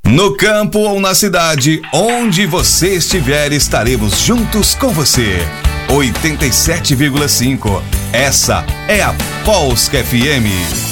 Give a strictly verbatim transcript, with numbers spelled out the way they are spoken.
No campo ou na cidade, onde você estiver, estaremos juntos com você. oitenta e sete vírgula cinco. Essa é a Polska F M.